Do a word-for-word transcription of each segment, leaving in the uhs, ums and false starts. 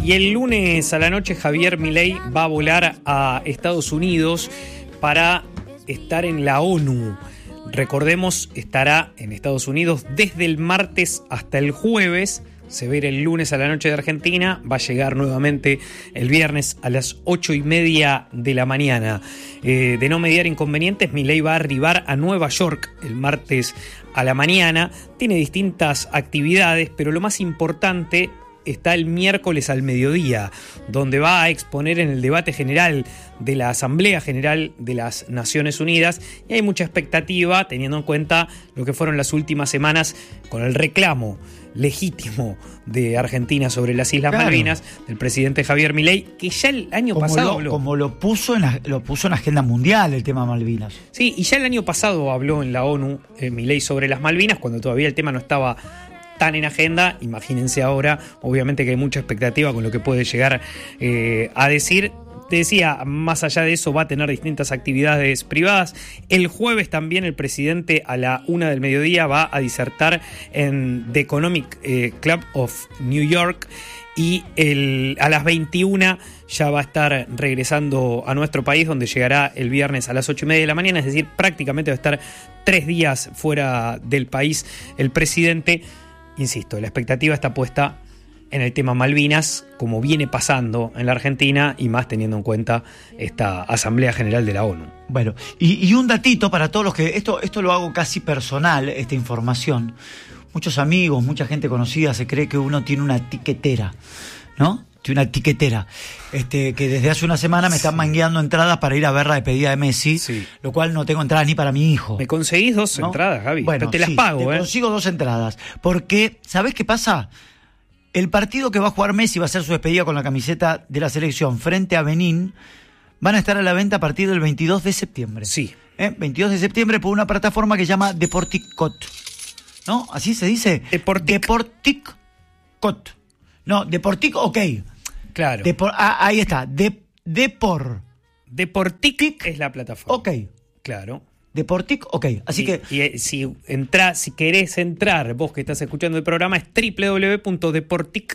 Y el lunes a la noche Javier Milei va a volar a Estados Unidos para estar en la ONU. Recordemos, estará en Estados Unidos desde el martes hasta el jueves. Se ve el lunes a la noche de Argentina, va a llegar nuevamente el viernes a las ocho y media de la mañana. Eh, de no mediar inconvenientes, Milei va a arribar a Nueva York el martes a la mañana. Tiene distintas actividades, pero lo más importante está el miércoles al mediodía, donde va a exponer en el debate general de la Asamblea General de las Naciones Unidas, y hay mucha expectativa teniendo en cuenta lo que fueron las últimas semanas con el reclamo legítimo de Argentina sobre las Islas claro. Malvinas, del presidente Javier Milei, que ya el año como pasado lo, habló. Como lo puso, en la, lo puso en la agenda mundial el tema Malvinas. Sí, y ya el año pasado habló en la ONU eh, Milei sobre las Malvinas, cuando todavía el tema no estaba tan en agenda. Imagínense ahora, obviamente que hay mucha expectativa con lo que puede llegar eh, a decir. Te decía, más allá de eso, va a tener distintas actividades privadas. El jueves también el presidente a la una del mediodía va a disertar en The Economic eh, Club of New York, y el, a las veintiuna ya va a estar regresando a nuestro país, donde llegará el viernes a las ocho y media de la mañana, es decir, prácticamente va a estar tres días fuera del país el presidente. Insisto, la expectativa está puesta en el tema Malvinas, como viene pasando en la Argentina, y más teniendo en cuenta esta Asamblea General de la ONU. Bueno, y, y un datito para todos los que... Esto, esto lo hago casi personal, esta información. Muchos amigos, mucha gente conocida se cree que uno tiene una tiquetera, ¿no? Tiene una tiquetera. Este, que desde hace una semana me están mangueando entradas para ir a ver la despedida de Messi, sí. Lo cual no tengo entradas ni para mi hijo. ¿Me conseguís dos ¿no? entradas, Gaby? Bueno, pero te sí, las pago, te ¿eh? consigo dos entradas. Porque, ¿sabés qué pasa? El partido que va a jugar Messi va a ser su despedida con la camiseta de la selección frente a Benín. Van a estar a la venta a partir del veintidós de septiembre. Sí. ¿Eh? veintidós de septiembre por una plataforma que se llama Deporticot. ¿No? ¿Así se dice? Deportic. Deporticot. No, Deportic, ok. Claro. Depor, ah, ahí está. De, Depor. Deportic es la plataforma. Ok. Claro. Deportic, ok. Así y, que. Y si entra, si querés entrar, vos que estás escuchando el programa, es doble u doble u doble u punto deportic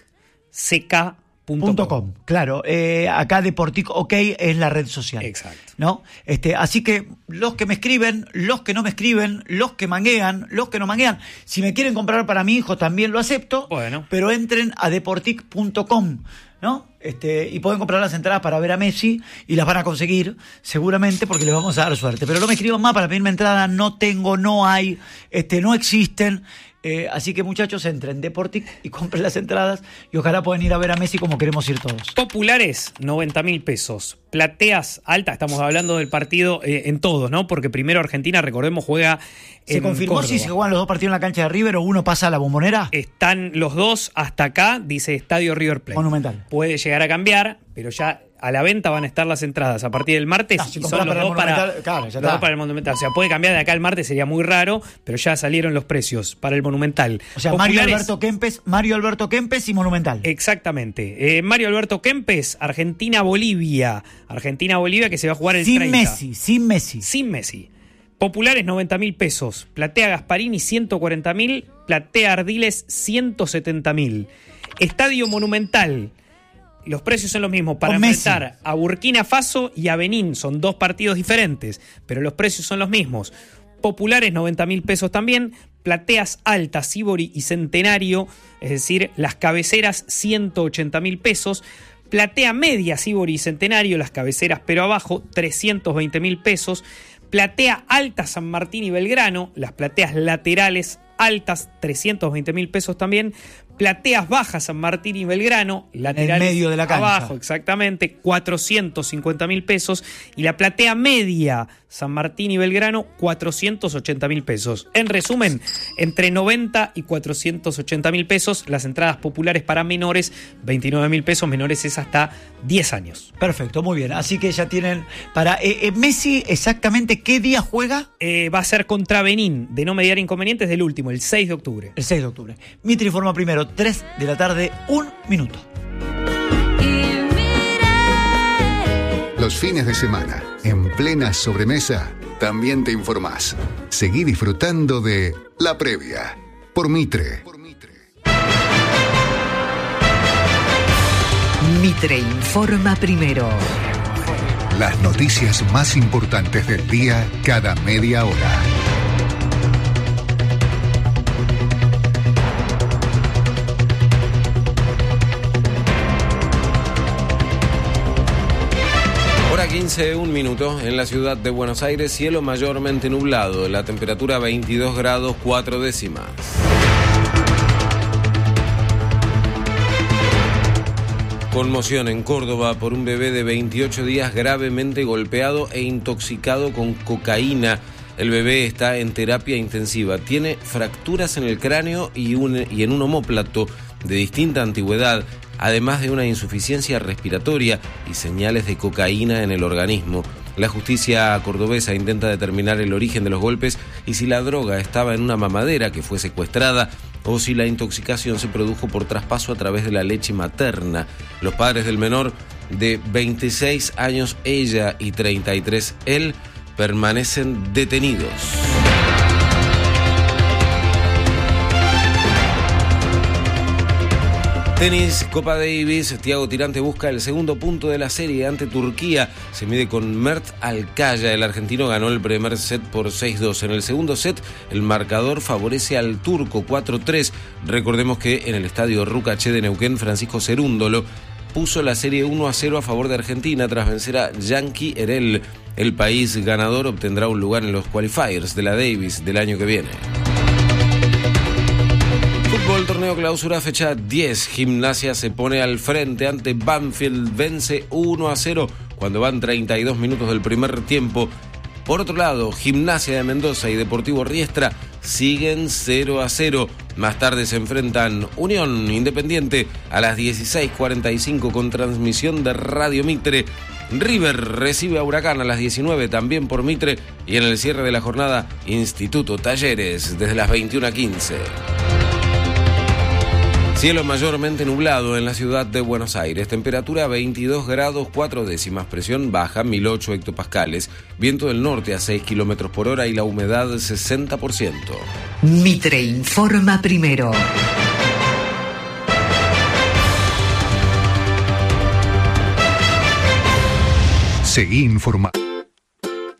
c k punto com. Claro, eh, acá Deportic OK es la red social. Exacto. ¿No? Este, así que los que me escriben, los que no me escriben, los que manguean, los que no manguean, si me quieren comprar para mi hijo también lo acepto. Bueno. Pero entren a deportic punto com, ¿no? Este, y pueden comprar las entradas para ver a Messi, y las van a conseguir seguramente porque les vamos a dar suerte. Pero no me escriban más para pedirme entrada, no tengo, no hay, este, no existen. Eh, así que muchachos, entren en Deportic y compren las entradas, y ojalá puedan ir a ver a Messi como queremos ir todos. Populares, noventa mil pesos. Plateas altas, estamos hablando del partido eh, en todos, ¿no? Porque primero Argentina, recordemos, juega en ¿Se confirmó Córdoba. Si se juegan los dos partidos en la cancha de River o uno pasa a la Bombonera? Están los dos hasta acá, dice Estadio River Plate. Monumental. Puede llegar a cambiar, pero ya a la venta van a estar las entradas a partir del martes, ah, si y son los dos para, claro, ya los dos para el Monumental. O sea, puede cambiar de acá al martes, sería muy raro, pero ya salieron los precios para el Monumental. O sea, Populares, Mario Alberto Kempes, Mario Alberto Kempes y Monumental. Exactamente. Eh, Mario Alberto Kempes, Argentina-Bolivia. Argentina-Bolivia, que se va a jugar el sin treinta. Messi, sin Messi. Sin Messi. Populares, noventa mil pesos. Platea Gasparini, ciento cuarenta mil. Platea Ardiles, ciento setenta mil. Estadio Monumental. Los precios son los mismos para enfrentar Messi a Burkina Faso y a Benín. Son dos partidos diferentes, pero los precios son los mismos. Populares, noventa mil pesos también. Plateas altas, Sibori y Centenario, es decir, las cabeceras, ciento ochenta mil pesos. Platea media, Sibori y Centenario, las cabeceras pero abajo, trescientos veinte mil pesos. Platea alta, San Martín y Belgrano, las plateas laterales altas, trescientos veinte mil pesos también. Plateas bajas, San Martín y Belgrano, laterales en medio de la cancha. Abajo, exactamente, cuatrocientos cincuenta mil pesos. Y la platea media, San Martín y Belgrano, cuatrocientos ochenta mil pesos. En resumen, entre noventa y cuatrocientos ochenta mil pesos. Las entradas populares para menores, veintinueve mil pesos. Menores es hasta diez años. Perfecto, muy bien. Así que ya tienen para... Eh, eh, Messi, ¿exactamente qué día juega? Eh, va a ser contra Benín, de no mediar inconvenientes, del último, el seis de octubre. El seis de octubre. Mitri informa primero, tres de la tarde, un minuto. Los fines de semana, en plena sobremesa, también te informás. Seguí disfrutando de La Previa, por Mitre. Mitre informa primero. Las noticias más importantes del día cada media hora. Hora quince, un minuto. En la ciudad de Buenos Aires, cielo mayormente nublado. La temperatura veintidós grados cuatro décimas. Conmoción en Córdoba por un bebé de veintiocho días gravemente golpeado e intoxicado con cocaína. El bebé está en terapia intensiva. Tiene fracturas en el cráneo y, un, y en un omóplato de distinta antigüedad, además de una insuficiencia respiratoria y señales de cocaína en el organismo. La justicia cordobesa intenta determinar el origen de los golpes y si la droga estaba en una mamadera que fue secuestrada o si la intoxicación se produjo por traspaso a través de la leche materna. Los padres del menor, de veintiséis años ella y treinta y tres él, permanecen detenidos. Tenis, Copa Davis, Thiago Tirante busca el segundo punto de la serie ante Turquía. Se mide con Mert Alcaya. El argentino ganó el primer set por seis dos. En el segundo set, el marcador favorece al turco cuatro tres. Recordemos que en el estadio Rucaché de Neuquén, Francisco Cerúndolo puso la serie uno a cero a favor de Argentina tras vencer a Yankee Erel. El país ganador obtendrá un lugar en los qualifiers de la Davis del año que viene. Fútbol, torneo clausura, fecha diez. Gimnasia se pone al frente ante Banfield, vence uno a cero cuando van treinta y dos minutos del primer tiempo. Por otro lado, Gimnasia de Mendoza y Deportivo Riestra siguen cero a cero. Más tarde se enfrentan Unión Independiente a las dieciséis cuarenta y cinco con transmisión de Radio Mitre. River recibe a Huracán a las diecinueve también por Mitre. Y en el cierre de la jornada, Instituto Talleres desde las veintiuna quince. Cielo mayormente nublado en la ciudad de Buenos Aires. Temperatura veintidós grados cuatro décimas. Presión baja, mil ocho hectopascales. Viento del norte a seis kilómetros por hora y la humedad sesenta por ciento. Mitre informa primero. Seguí informando.